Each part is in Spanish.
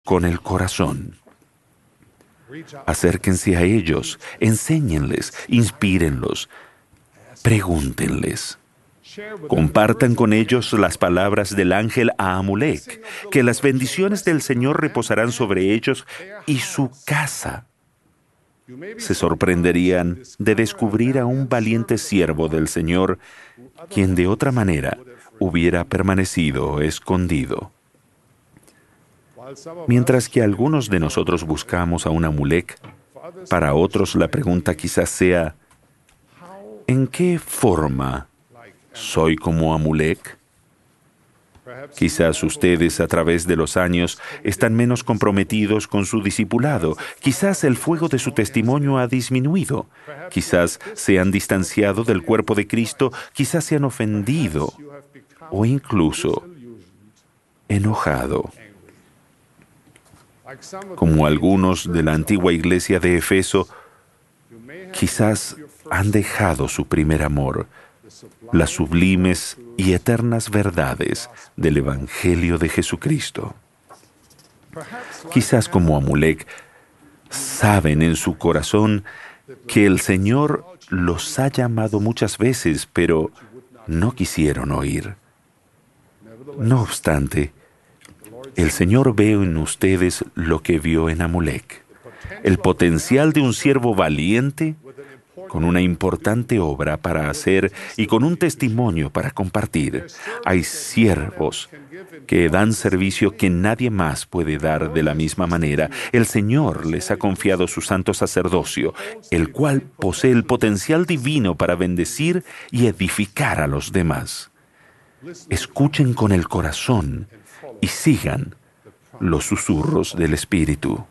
con el corazón. Acérquense a ellos, enséñenles, inspírenlos, pregúntenles. Compartan con ellos las palabras del ángel a Amulek, que las bendiciones del Señor reposarán sobre ellos y su casa. Se sorprenderían de descubrir a un valiente siervo del Señor, quien de otra manera hubiera permanecido escondido. Mientras que algunos de nosotros buscamos a un Amulek, para otros la pregunta quizás sea, ¿en qué forma soy como Amulek? Quizás ustedes a través de los años están menos comprometidos con su discipulado. Quizás el fuego de su testimonio ha disminuido. Quizás se han distanciado del cuerpo de Cristo. Quizás se han ofendido o incluso enojado. Como algunos de la antigua iglesia de Efeso, quizás han dejado su primer amor, las sublimes y eternas verdades del Evangelio de Jesucristo. Quizás como Amulek, saben en su corazón que el Señor los ha llamado muchas veces, pero no quisieron oír. No obstante, el Señor ve en ustedes lo que vio en Amulek, el potencial de un siervo valiente, con una importante obra para hacer y con un testimonio para compartir. Hay siervos que dan servicio que nadie más puede dar de la misma manera. El Señor les ha confiado su santo sacerdocio, el cual posee el potencial divino para bendecir y edificar a los demás. Escuchen con el corazón y sigan los susurros del Espíritu.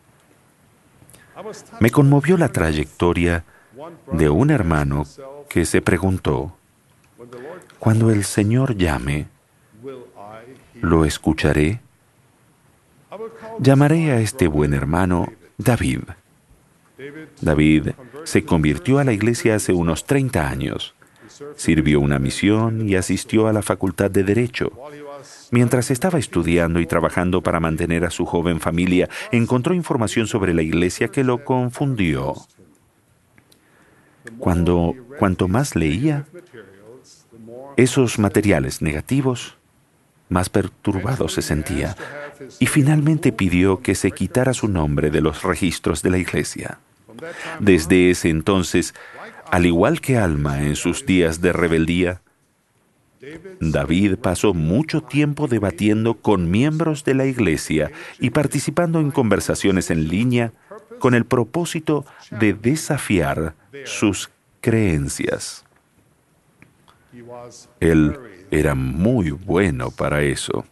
Me conmovió la trayectoria de un hermano que se preguntó, cuando el Señor llame, ¿lo escucharé? Llamaré a este buen hermano David. David se convirtió a la iglesia hace unos 30 años. Sirvió una misión y asistió a la Facultad de Derecho. Mientras estaba estudiando y trabajando para mantener a su joven familia, encontró información sobre la iglesia que lo confundió. Cuanto más leía esos materiales negativos, más perturbado se sentía y finalmente pidió que se quitara su nombre de los registros de la iglesia. Desde ese entonces, al igual que Alma en sus días de rebeldía, David pasó mucho tiempo debatiendo con miembros de la iglesia y participando en conversaciones en línea con el propósito de desafiar sus creencias. Él era muy bueno para eso.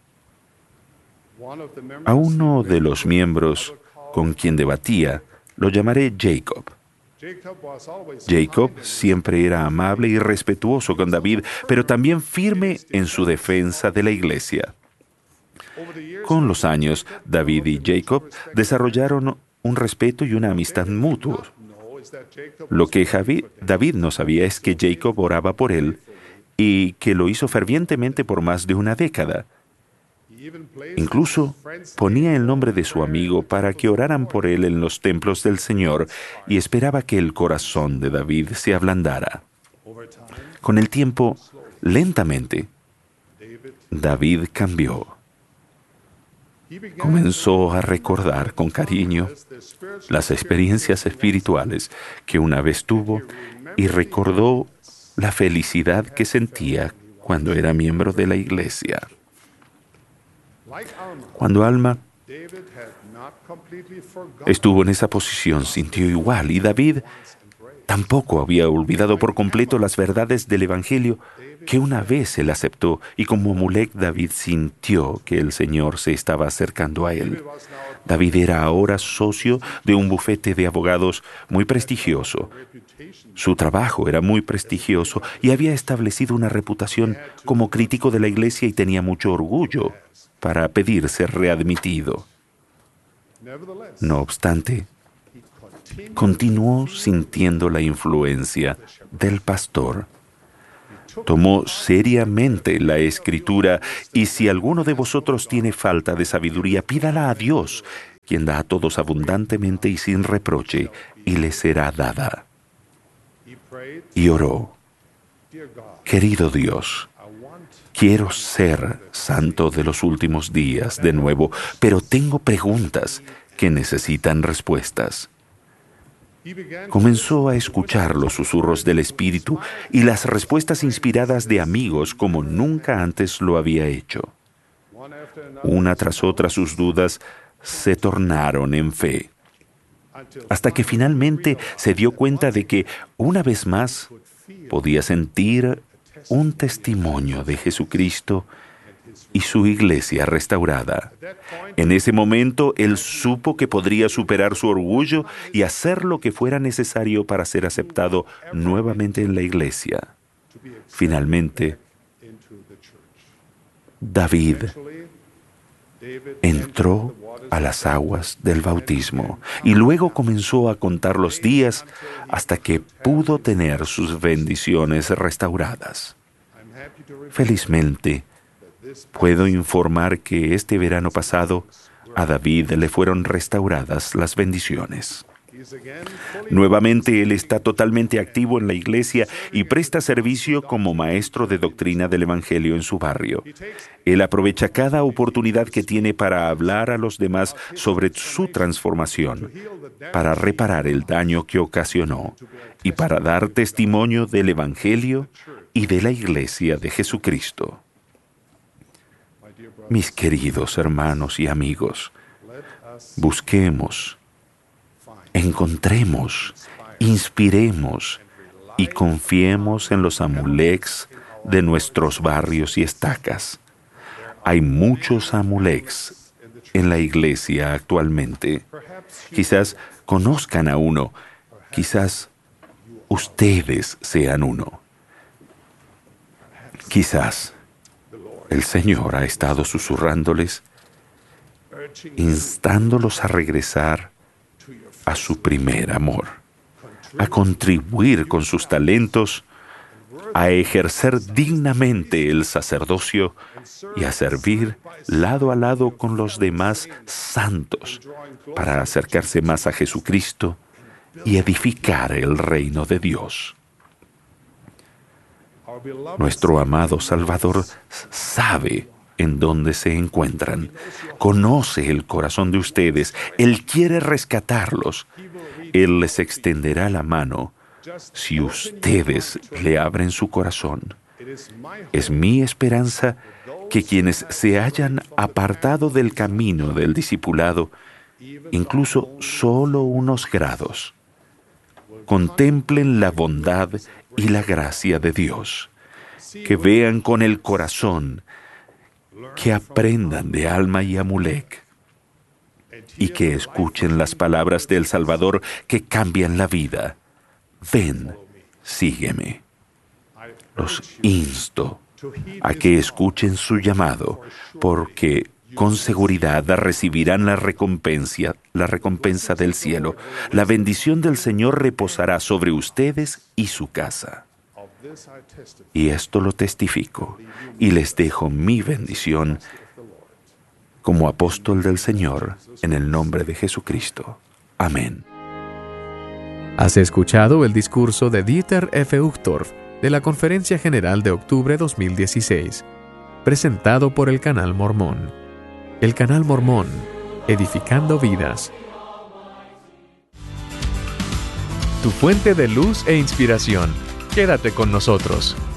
A uno de los miembros con quien debatía lo llamaré Jacob. Jacob siempre era amable y respetuoso con David, pero también firme en su defensa de la iglesia. Con los años, David y Jacob desarrollaron un respeto y una amistad mutuos. Lo que David no sabía es que Jacob oraba por él y que lo hizo fervientemente por más de una década. Incluso ponía el nombre de su amigo para que oraran por él en los templos del Señor y esperaba que el corazón de David se ablandara. Con el tiempo, lentamente, David cambió. Comenzó a recordar con cariño las experiencias espirituales que una vez tuvo y recordó la felicidad que sentía cuando era miembro de la iglesia. Cuando Alma estuvo en esa posición, sintió igual, y David tampoco había olvidado por completo las verdades del Evangelio que una vez él aceptó, y como Amulek, David sintió que el Señor se estaba acercando a él. David era ahora socio de un bufete de abogados muy prestigioso. Su trabajo era muy prestigioso y había establecido una reputación como crítico de la iglesia y tenía mucho orgullo para pedir ser readmitido. No obstante, continuó sintiendo la influencia del pastor. Tomó seriamente la Escritura y si alguno de vosotros tiene falta de sabiduría, pídala a Dios, quien da a todos abundantemente y sin reproche, y les será dada. Y oró: querido Dios, quiero ser santo de los últimos días de nuevo, pero tengo preguntas que necesitan respuestas. Comenzó a escuchar los susurros del Espíritu y las respuestas inspiradas de amigos como nunca antes lo había hecho. Una tras otra sus dudas se tornaron en fe, hasta que finalmente se dio cuenta de que, una vez más, podía sentir un testimonio de Jesucristo y su iglesia restaurada. En ese momento, él supo que podría superar su orgullo y hacer lo que fuera necesario para ser aceptado nuevamente en la iglesia. Finalmente, David entró a las aguas del bautismo y luego comenzó a contar los días hasta que pudo tener sus bendiciones restauradas. Felizmente, puedo informar que este verano pasado a David le fueron restauradas las bendiciones. Nuevamente, él está totalmente activo en la iglesia y presta servicio como maestro de doctrina del Evangelio en su barrio. Él aprovecha cada oportunidad que tiene para hablar a los demás sobre su transformación, para reparar el daño que ocasionó y para dar testimonio del Evangelio y de la iglesia de Jesucristo. Mis queridos hermanos y amigos, busquemos, encontremos, inspiremos y confiemos en los Amuleks de nuestros barrios y estacas. Hay muchos Amuleks en la iglesia actualmente. Quizás conozcan a uno, quizás ustedes sean uno. Quizás el Señor ha estado susurrándoles, instándolos a regresar a su primer amor, a contribuir con sus talentos, a ejercer dignamente el sacerdocio y a servir lado a lado con los demás santos para acercarse más a Jesucristo y edificar el reino de Dios. Nuestro amado Salvador sabe en dónde se encuentran, conoce el corazón de ustedes, Él quiere rescatarlos. Él les extenderá la mano si ustedes le abren su corazón. Es mi esperanza que quienes se hayan apartado del camino del discipulado, incluso solo unos grados, contemplen la bondad y la gracia de Dios, que vean con el corazón, que aprendan de Alma y Amulek y que escuchen las palabras del Salvador que cambian la vida. Ven, sígueme. Los insto a que escuchen su llamado, porque con seguridad recibirán la recompensa del cielo. La bendición del Señor reposará sobre ustedes y su casa. Y esto lo testifico, y les dejo mi bendición como apóstol del Señor, en el nombre de Jesucristo. Amén. Has escuchado el discurso de Dieter F. Uchtdorf de la Conferencia General de octubre 2016, presentado por el Canal Mormón. El Canal Mormón, edificando vidas. Tu fuente de luz e inspiración. Quédate con nosotros.